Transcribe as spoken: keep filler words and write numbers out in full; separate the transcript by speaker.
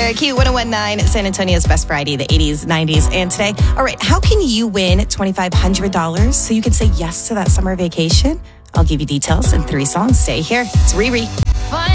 Speaker 1: here. Q one oh one point nine, San Antonio's best variety, the eighties, nineties, and today. All right, how can you win twenty-five hundred dollars so you can say yes to that summer vacation? I'll give you details in three songs. Stay here. It's Riri.